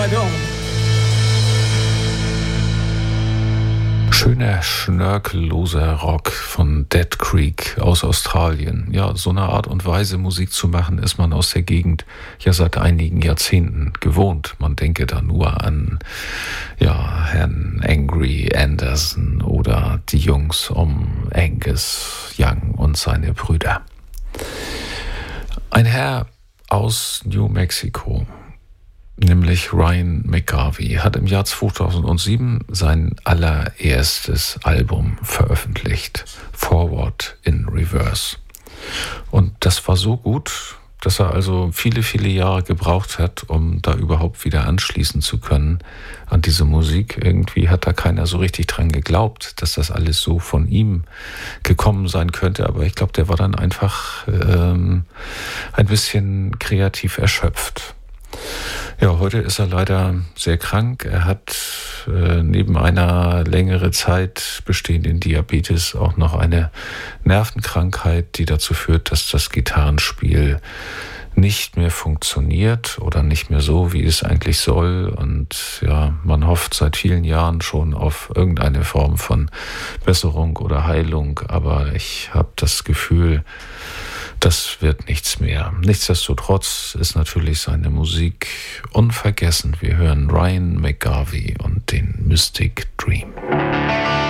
Dome. Schöner, schnörkelloser Rock von Dead Creek aus Australien. Ja, so eine Art und Weise Musik zu machen, ist man aus der Gegend ja seit einigen Jahrzehnten gewohnt. Man denke da nur an Herrn Angry Anderson oder die Jungs um Angus Young und seine Brüder. Ein Herr aus New Mexico, nämlich Ryan McGarvey, hat im Jahr 2007 sein allererstes Album veröffentlicht, Forward in Reverse. Und das war so gut, dass er also viele, viele Jahre gebraucht hat, um da überhaupt wieder anschließen zu können an diese Musik. Irgendwie hat da keiner so richtig dran geglaubt, dass das alles so von ihm gekommen sein könnte. Aber ich glaube, der war dann einfach ein bisschen kreativ erschöpft. Ja, heute ist er leider sehr krank. Er hat neben einer längere Zeit bestehenden Diabetes auch noch eine Nervenkrankheit, die dazu führt, dass das Gitarrenspiel nicht mehr funktioniert oder nicht mehr so, wie es eigentlich soll. Und ja, man hofft seit vielen Jahren schon auf irgendeine Form von Besserung oder Heilung. Aber ich habe das Gefühl, das wird nichts mehr. Nichtsdestotrotz ist natürlich seine Musik unvergessen. Wir hören Ryan McGarvey und den Mystic Dream.